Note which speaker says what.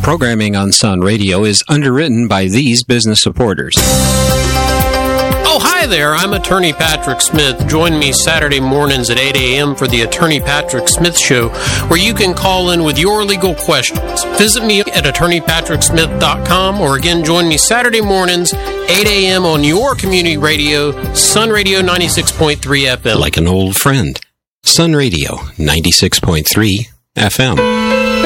Speaker 1: Programming on Sun Radio is underwritten by these business supporters.
Speaker 2: Oh, hi there. I'm Attorney Patrick Smith. Join me Saturday mornings at 8 a.m. for the Attorney Patrick Smith Show, where you can call in with your legal questions. Visit me at attorneypatricksmith.com, or again, join me Saturday mornings, 8 a.m. on your community radio, Sun Radio 96.3 FM.
Speaker 1: Like an old friend. Sun Radio 96.3 FM.